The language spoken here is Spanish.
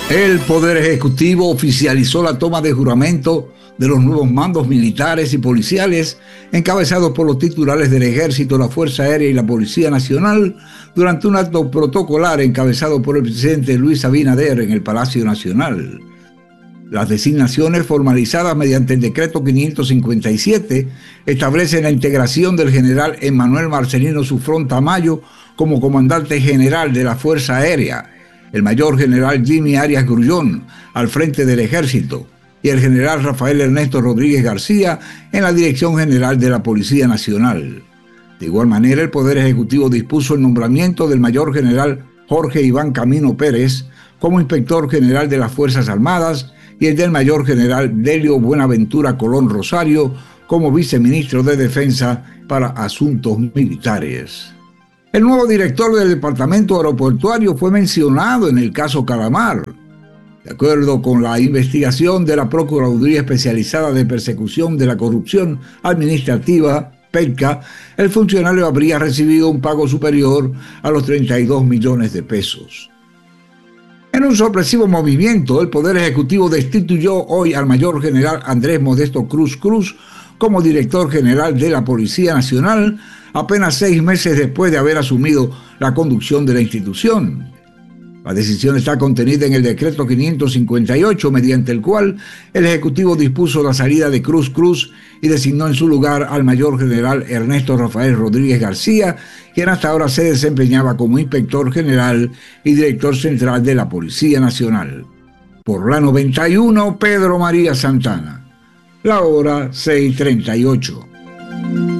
El Poder Ejecutivo oficializó la toma de juramento de los nuevos mandos militares y policiales encabezados por los titulares del Ejército, la Fuerza Aérea y la Policía Nacional durante un acto protocolar encabezado por el presidente Luis Abinader en el Palacio Nacional. Las designaciones formalizadas mediante el decreto 557 establecen la integración del general Emanuel Marcelino Sufrón Tamayo como comandante general de la Fuerza Aérea, el mayor general Jimmy Arias Grullón al frente del Ejército y el general Rafael Ernesto Rodríguez García en la Dirección General de la Policía Nacional. De igual manera, el Poder Ejecutivo dispuso el nombramiento del mayor general Jorge Iván Camino Pérez como inspector general de las Fuerzas Armadas y el del mayor general Delio Buenaventura Colón Rosario como viceministro de Defensa para Asuntos Militares. El nuevo director del Departamento Aeroportuario fue mencionado en el caso Calamar. De acuerdo con la investigación de la Procuraduría Especializada de Persecución de la Corrupción Administrativa, PECA, el funcionario habría recibido un pago superior a los 32 millones de pesos. En un sorpresivo movimiento, el Poder Ejecutivo destituyó hoy al mayor general Andrés Modesto Cruz Cruz como director general de la Policía Nacional, apenas 6 meses después de haber asumido la conducción de la institución. La decisión está contenida en el decreto 558, mediante el cual el Ejecutivo dispuso la salida de Cruz Cruz y designó en su lugar al mayor general Ernesto Rafael Rodríguez García, quien hasta ahora se desempeñaba como inspector general y director central de la Policía Nacional. Por la 91, Pedro María Santana. La hora 6:38.